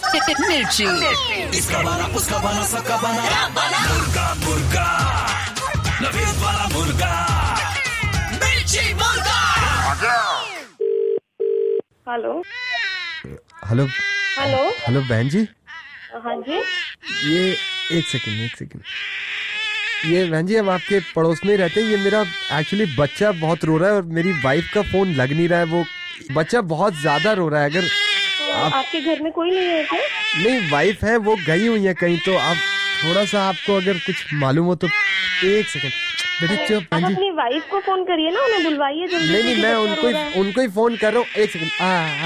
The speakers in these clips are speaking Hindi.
मिर्ची। इसका बना उसका बना सबका बना मुर्गा मुर्गा नवीद वाला मुर्गा मिर्ची मुर्गा। हेलो हेलो हेलो हेलो बहन जी, हाँ जी। ये एक सेकंड ये बहन जी, हम आपके पड़ोस में ही रहते हैं। ये मेरा एक्चुअली बच्चा बहुत रो रहा है और मेरी वाइफ का फोन लग नहीं रहा है। वो बच्चा बहुत ज्यादा रो रहा है। अगर तो आपके घर में कोई नहीं है क्या? नहीं, वाइफ है, वो गई हुई है कहीं। तो आप थोड़ा सा, आपको अगर कुछ मालूम हो तो एक सेकंड बेटे चुप। आप अपनी वाइफ को फोन करिए ना, उन्हें बुलवाइए जल्दी। नहीं, मैं उनको ही फोन कर रहा हूँ। एक सेकंड।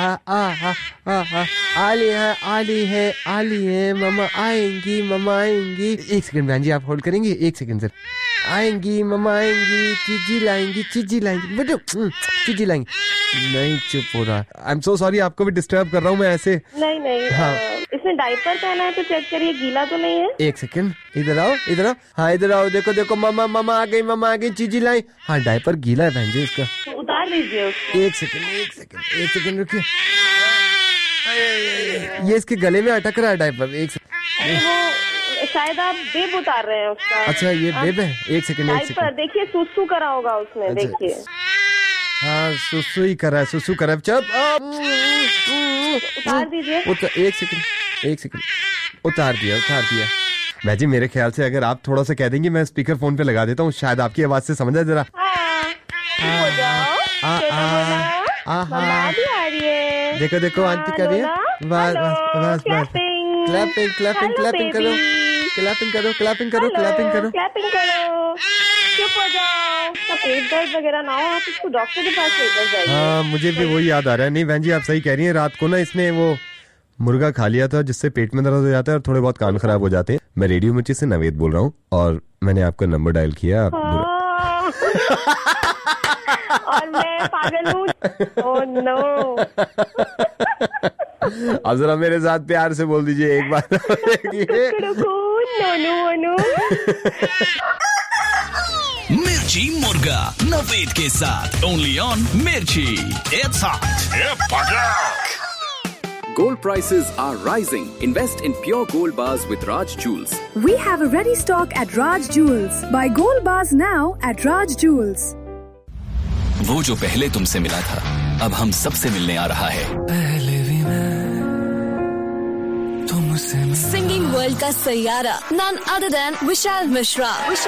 आली है मम्मा आएंगी। एक सेकंड बहन जी, आप होल्ड करेंगे? एक सेकंड सर। आएंगी मम्मा आएंगी, चीजी लाएंगी बेटे, चीजी लाएंगी। नहीं, चुप हो रहा। आई एम सो सॉरी, आपको भी डिस्टर्ब कर रहा हूँ मैं ऐसे। नहीं। हाँ। इसने डायपर पहना है तो चेक करिए, गीला तो नहीं है। एक सेकंड, इधर आओ। हाँ इधर आओ, देखो मम्मा आ गई, चीजी लाई। हाँ, डायपर गीला है बहन जी इसका। तो उतार दीजिए उसको। एक सेकंड रुकिए। ये इसके गले में अटक रहा है डायपर। एक सेकंड। वो शायद आप बेब उतार रहे हैं उसका। अच्छा, ये बेब है। एक सेकंड। देखिए सुसु करा होगा उसने। अच्छा। देखिए। हाँ, सुसु ही करा है। चुप। उतार दीजिए। एक सेकंड। उतार दिया। भाई जी, मेरे ख्याल से अगर आप थोड़ा सा कह देंगे, मैं स्पीकर फोन पे लगा देता हूँ, शायद आपकी आवाज से समझ आए जरा। हो जाओ। मम्मा भी आ रही है। देखो आंटी कर रही है। बस। क्लैपिंग करो। चुप हो जाओ। पेट दर्द वगैरह ना हो, आप इसको डॉक्टर के पास लेकर जाइए। हाँ, मुझे भी वही याद आ रहा है। नहीं बहन जी, आप सही कह रही हैं। रात को ना इसने वो मुर्गा खा लिया था, जिससे पेट में दर्द हो जाता है और थोड़े बहुत कान खराब हो जाते हैं। मैं रेडियो मिर्ची से नवेद बोल रहा हूँ और मैंने आपका नंबर डायल किया। और मैं पागल हूँ। Oh no. अब जरा मेरे साथ प्यार से बोल दीजिए एक बार। नो। मिर्ची मुर्गा नवेद के साथ ओनली ऑन मिर्ची। It's hot. Gold prices are rising. Invest in pure gold bars with Raj Jewels. We have a ready stock at Raj Jewels. Buy gold bars now at Raj Jewels. वो जो पहले तुमसे मिला था, अब हम सबसे मिलने आ रहा है। पहले भी मैं तुमसे सिंगिंग वर्ल्ड का Saiyaara, none other than Vishal Mishra.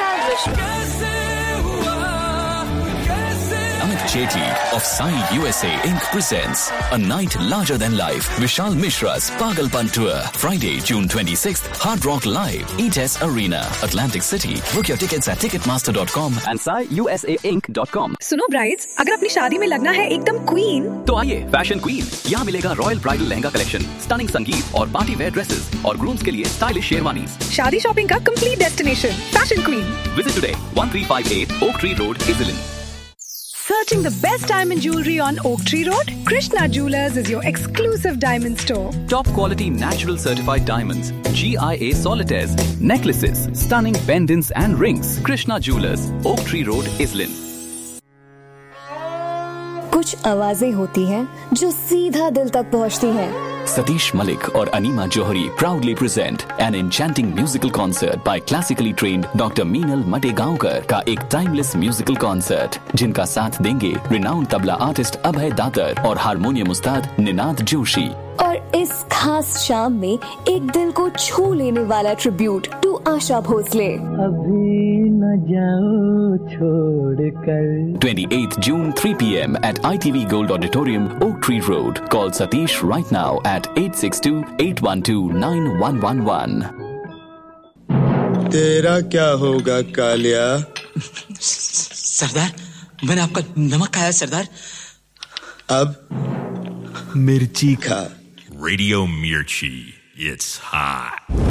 Amit Chetli of Sai USA Inc. presents a night larger than life. Vishal Mishra's Pagalpan Tour. Friday, June 26th, Hard Rock Live, ETS Arena, Atlantic City. Book your tickets at ticketmaster.com And SaiUSAInc.com. सुनो ब्राइड्स, अगर अपनी शादी में लगना है एकदम क्वीन, तो आइए फैशन क्वीन। यहाँ मिलेगा royal bridal lehenga collection, stunning संगीत और पार्टी वेयर ड्रेसेस और ग्रूम्स के लिए स्टाइलिश शेरवानीज। शादी शॉपिंग का complete destination, fashion queen. Visit today, 1358 Oak Tree Road, Iselin. Searching the best diamond jewelry on Oak Tree Road? Krishna Jewelers is your exclusive diamond store. Top quality natural certified diamonds, GIA solitaires, necklaces, stunning pendants and rings. Krishna Jewelers, Oak Tree Road, Iselin. कुछ आवाजें होती हैं जो सीधा दिल तक पहुंचती हैं। Satish Malik और enema Johri proudly present an enchanting musical concert by classically trained Dr. Meenal Mategaonkar का एक timeless musical concert, जिनका साथ देंगे renowned तबला आर्टिस्ट अभय दातर और हारमोनियम उस्ताद निनाद जोशी। और इस खास शाम में एक दिल को छू लेने वाला ट्रिब्यूट टू आशा भोसले। अभी न जाओ छोड़कर। 28th June 3 p.m. at ITV Gold Auditorium, Oak Tree Road. Call Satish right now at 862-812-9111. तेरा क्या होगा कालिया? सरदार, मैंने आपका नमक खाया सरदार। अब मिर्ची खा। Radio Mirchi. It's hot.